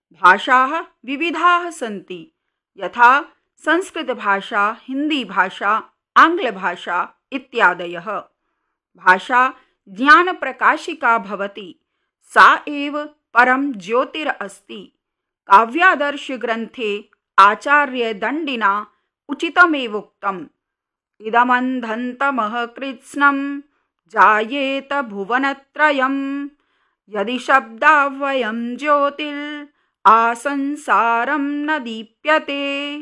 भाषाः विविधाः सन्ति, यथा संस्कृतभाषा, हिन्दीभाषा, आङ्ग्लभाषा इत्यादयः। भाषा ज्ञानप्रकाशिका भवति, सा एव परं ज्योतिरस्ति। काव्यादर्शग्रन्थे आचार्यदण्डिना उचितमेवोक्तम्, इदमन्धन्तमः कृत्स्नं जायेत भुवनत्रयम्, यदि शब्दावयं ज्योतिर् आसंसारं न दीप्यते।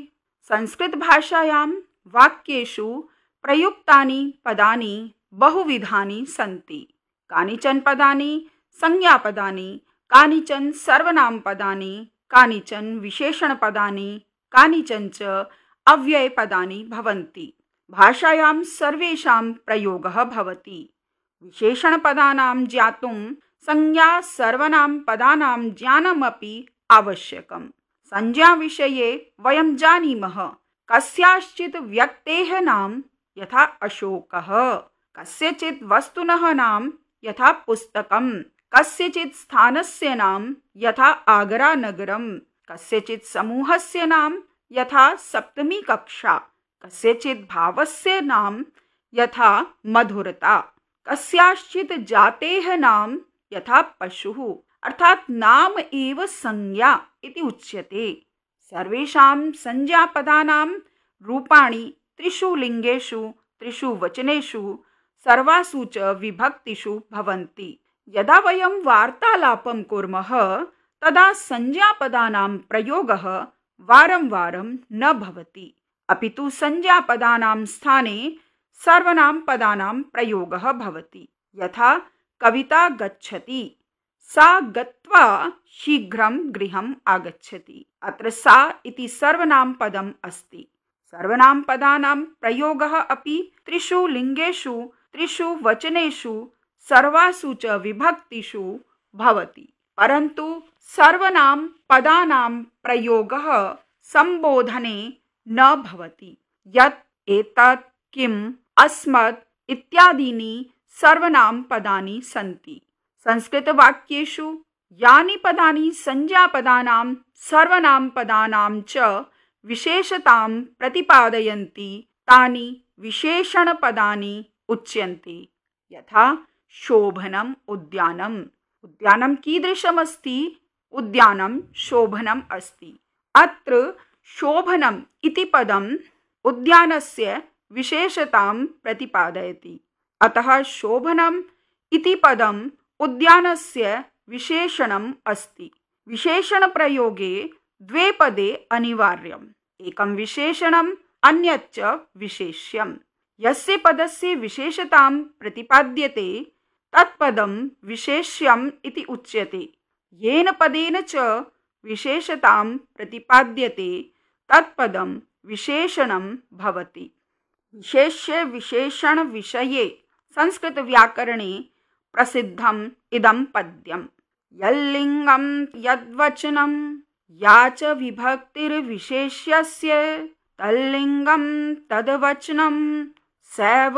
संस्कृत भाषायां वाक्येषु प्रयुक्तानि पदानि बहुविधानि सन्ति। कानिचन पदानि संज्ञापदानि, कानिचन सर्वनामपदानि, कानिचन विशेषणपदानि, कानिचन च अव्ययपदानि भवन्ति। भाषायां सर्वेषां प्रयोगः भवति। विशेषणपदानां ज्ञातुं संज्ञा सर्वनामपदानां ज्ञानमपि आवश्यकम्। संज्ञाविषये वयं जानीमः, कस्याश्चित् व्यक्तेः नाम यथा अशोकः, कस्यचित् वस्तुनः नाम यथा पुस्तकं, कस्यचित् स्थानस्य नाम यथा आगरानगरं, कस्यचित् समूहस्य नाम यथा सप्तमी कक्षा, कस्यचित् भावस्य नाम यथा मधुरता, कस्याश्चित् जातेः नाम यथा पशुः, अर्थात नाम एव संज्ञा इति उच्यते। सर्वेषां संज्ञापदानां रूपाणि त्रिषु लिङ्गेषु, त्रिषु वचनेषु, सर्वासु च विभक्तिषु भवन्ति। यदा वयं वार्तालापं कुर्मः तदा संज्ञापदानां प्रयोगः वारं वारं न भवति, अपितु संज्ञापदानां स्थाने सर्वनामपदानां प्रयोगः भवति। यथा कविता गच्छति, सा गत्वा शीघ्रं गृहम् आगच्छति। अत्र सा इति सर्वनामपदम् अस्ति। सर्वनामपदानां प्रयोगः अपि त्रिषु लिङ्गेषु, त्रिषु वचनेषु, सर्वासु च विभक्तिषु भवति। परन्तु सर्वनामपदानां प्रयोगः संबोधने न भवति। यत्, एतत्, किम्, अस्मत् इत्यादीनि सर्वनामपदानि सन्ति। संस्कृतवाक्येषु यानि पदानि संज्ञापदानां, सर्वनामपदानां च विशेषतां प्रतिपादयन्ति तानि विशेषणपदानि उच्यन्ते। यथा शोभनम् उद्यानम्। उद्यानं कीदृशमस्ति? उद्यानं शोभनम् अस्ति। अत्र शोभनम् इति पदम् उद्यानस्य विशेषतां प्रतिपादयति। अतः शोभनम् इति पदम् उद्यानस्य विशेषणम् अस्ति। विशेषणप्रयोगे द्वे पदे अनिवार्यम्, एकं विशेषणम्, अन्यच्च विशेष्यम्। यस्य पदस्य विशेषतां प्रतिपाद्यते तत्पदं विशेष्यम् इति उच्यते। येन पदेन च विशेषतां प्रतिपाद्यते तत्पदं विशेषणं भवति। विशेष्य विशेषण विषये संस्कृतव्याकरणे प्रसिद्धम् इदं पद्यम्। यल्लिङ्गं यद्वचनं या च विभक्तिर्विशेष्यस्य, तल्लिङ्गं तद्वचनं सैव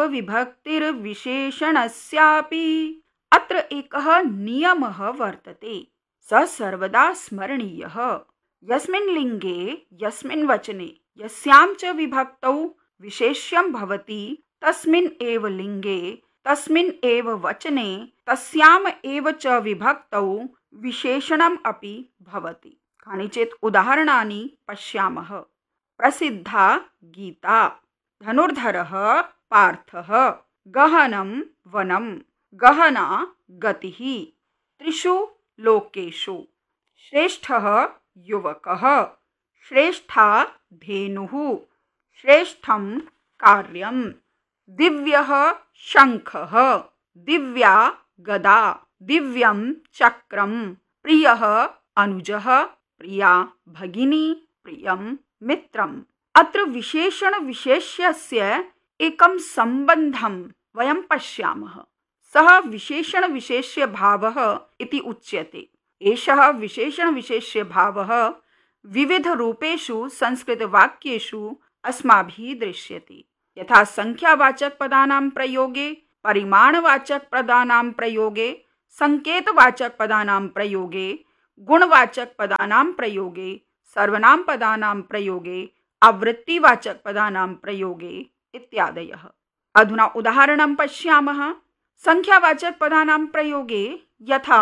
विभक्तिर्विशेषणस्यापि। अत्र एकः नियमः वर्तते, स सर्वदा स्मरणीयः। यस्मिन् लिङ्गे, यस्मिन् वचने, यस्यां च विभक्तौ विशेष्यं भवति, तस्मिन् एव लिङ्गे, तस्मिन् एव वचने, तस्याम् एव च विभक्तौ विशेषणम् अपि भवति। कानिचित् उदाहरणानि पश्यामः। प्रसिद्धा गीता, धनुर्धरः पार्थः, गहनं वनं, गहना गतिः, त्रिषु लोकेषु, श्रेष्ठः युवकः, श्रेष्ठा धेनुः, श्रेष्ठं कार्यं, दिव्यः शङ्खः, दिव्या गदा, दिव्यं चक्रं, प्रियः अनुजः, प्रिया भगिनी, प्रियं मित्रम्। अत्र विशेषण विशेष्यस्य एकं सम्बन्धं वयं पश्यामः। सः विशेषण विशेष्य भावः इति उच्यते। एषः विशेषण विशेष्य भावः विविधरूपेषु संस्कृतवाक्येषु अस्माभिः दृश्यते। यथा संख्यावाचकपदानां प्रयोगे, परिमाणवाचकपदानां प्रयोगे, संकेतवाचकपदानां प्रयोगे, गुणवाचक पदानां प्रयोगे, सर्वनाम पदानां प्रयोगे, आवृत्तिवाचक पदानां प्रयोगे इत्यादयः। अधुना उदाहरणं पश्यामः। संख्यावाचक पदानां प्रयोगे यथा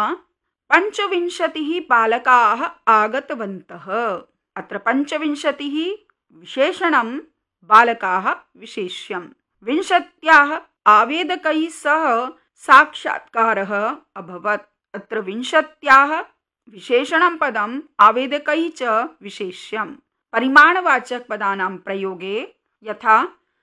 25 बालकाः आगतवन्तः। अत्र 25 विशेषणं, बालकाः विशेष्यं। 20 आवेदकैः सह साक्षात्कारः अभवत्। अत्र 20 विशेषणं पदम्, आवेदकैः च विशेष्यम्। परिमाणवाचक पदानां प्रयोगे यथा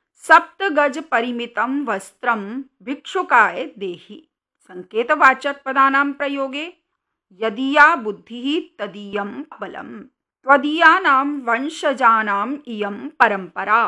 7 गज परिमितं वस्त्रं भिक्षुकाय देहि। संकेतवाचक पदानां प्रयोगे यदीया बुद्धिः तदीयं बलम्, त्वदीयानां वंशजानाम् इयं परम्परा।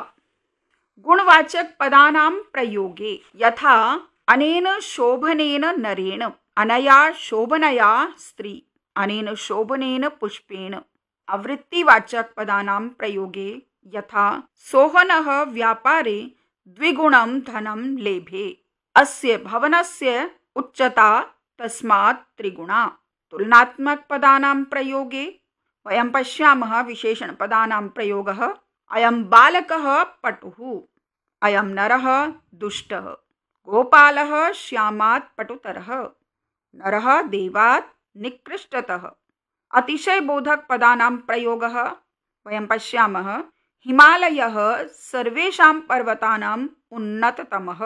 गुणवाचक पदानां प्रयोगे यथा अनेन शोभनेन नरेण, अनया शोभनया स्त्री, अनेन शोभनेन पुष्पेण। आवृत्तिवाचक पदानां प्रयोगे यथा सोहनः व्यापारे द्विगुणं धनं लेभे, अस्य भवनस्य उच्चता तस्मात् त्रिगुणा। तुलनात्मक पदानां प्रयोगे वयं पश्यामः विशेषणपदानां प्रयोगः। अयं बालकः पटुः, अयं नरः दुष्टः, गोपालः श्यामात् पटुतरः, नरः देवात् निकृष्टतः। अतिशयबोधक पदानां प्रयोगः वयं पश्यामः। हिमालयः सर्वेषां पर्वतानाम् उन्नततमः,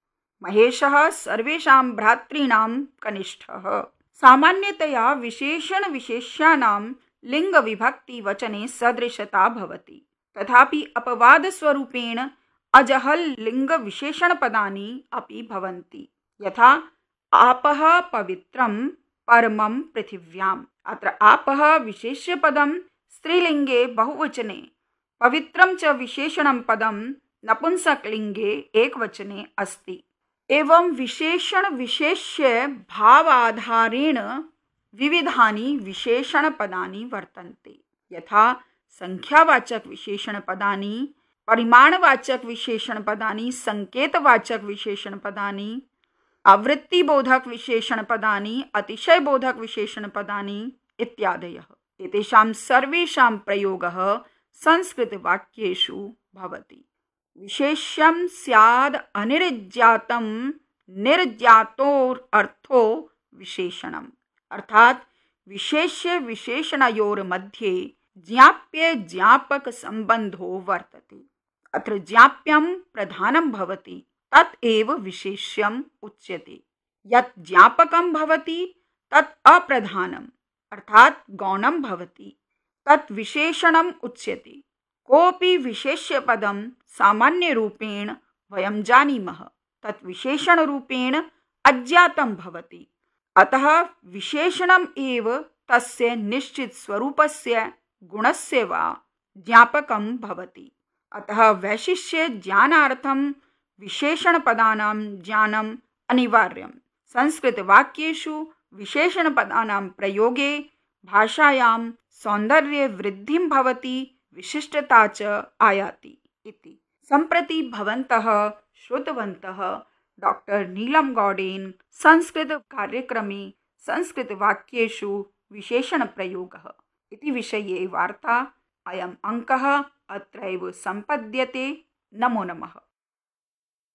महेशः सर्वेषां भ्रातॄणां कनिष्ठः। सामान्यतया विशेषण विशेष्याणां लिङ्गविभक्तिवचने सदृशता भवति, तथापि अपवादस्वरूपेण अजहल लिङ्गविशेषणपदानि अपि भवन्ति। यथा आपः पवित्रं परमं पृथिव्याम्। अत्र आपः विशेष्यपदं स्त्रीलिङ्गे बहुवचने, पवित्रं च विशेषणं पदं नपुंसकलिङ्गे एकवचने अस्ति। एवं विशेषण विशेष्य भावाधारेण विविधानि विशेषणपदानि वर्तन्ते। यथा संख्यावाचक विशेषणपदानि, परिमाणवाचक विशेषणपदानि, संकेतवाचक विशेषणपदानि, आवृत्तिबोधक विशेषणपदानि, अतिशयबोधक विशेषणपदानि इत्यादयः। एतेषां सर्वेषां प्रयोगः संस्कृतवाक्येषु भवति। विशेष्यं स्याद् अनिर्ज्ञातं, निर्ज्ञातोऽर्थो विशेषणम्। अर्थात विशेष्य विशेषणयोर्मध्ये ज्ञाप्य ज्ञापक संबंधो वर्तते। अत्र ज्ञाप्यं प्रधानं भवति, तत् एव विशेष्यम् उच्यते। यत् ज्ञापकं भवति तत् अप्रधानम् अर्थात गौणं भवति, तत् विशेषणम् उच्यते। कोऽपि विशेष्यपदं सामान्यरूपेण वयं जानीमः, तत् विशेषणरूपेण अज्ञातं भवति। अतः विशेषणम् एव तस्य निश्चितस्वरूपस्य गुणस्य वा ज्ञापकं भवति। अतः वैशिष्य ज्ञानार्थं विशेषणपदानां ज्ञानम् अनिवार्यम्। संस्कृतवाक्येषु विशेषणपदानां प्रयोगे भाषायां सौन्दर्यवृद्धिं भवति, विशिष्टता च आयाति इति। सम्प्रति भवन्तः श्रुतवन्तः डॉक्टर नीलम गौडेन संस्कृत कार्यक्रमे संस्कृतवाक्येषु विशेषणप्रयोगः इति विषये वार्ता। अयम् अङ्कः अत्रैव सम्पद्यते। नमो नमः।